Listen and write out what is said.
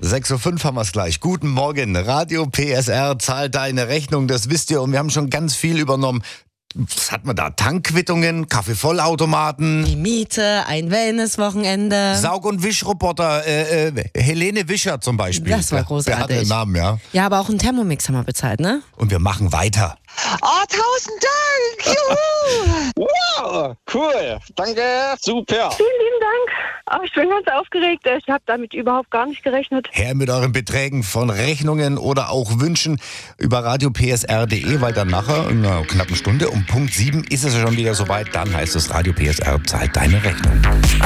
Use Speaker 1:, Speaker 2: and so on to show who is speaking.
Speaker 1: 6.05 Uhr haben wir es gleich. Guten Morgen, Radio PSR zahlt deine Rechnung, das wisst ihr. Und wir haben schon ganz viel übernommen. Was hat man da? Tankquittungen, Kaffeevollautomaten.
Speaker 2: Die Miete, ein Wellnesswochenende.
Speaker 1: Saug- und Wischroboter, Helene Wischer zum Beispiel.
Speaker 2: Das war großartig.
Speaker 1: Der hat den Namen, ja.
Speaker 2: Ja, aber auch einen Thermomix haben wir bezahlt, ne?
Speaker 1: Und wir machen weiter.
Speaker 3: Oh, 1000 Dank! Juhu!
Speaker 4: Wow, cool. Danke, super.
Speaker 5: Vielen lieben Dank. Oh, ich bin ganz aufgeregt. Ich habe damit überhaupt gar nicht gerechnet.
Speaker 1: Her mit euren Beträgen von Rechnungen oder auch Wünschen über radiopsr.de, weil dann nachher in einer knappen Stunde um Punkt 7 ist es ja schon wieder soweit. Dann heißt es Radio PSR zahlt deine Rechnung.